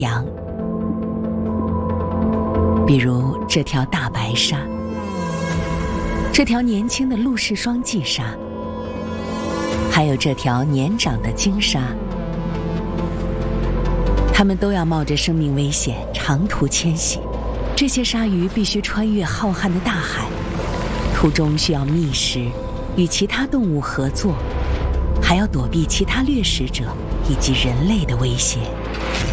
羊，比如这条大白鲨，这条年轻的陆氏双髻鲨，还有这条年长的鲸鲨。它们都要冒着生命危险长途迁徙，这些鲨鱼必须穿越浩瀚的大海，途中需要觅食，与其他动物合作，还要躲避其他掠食者以及人类的威胁。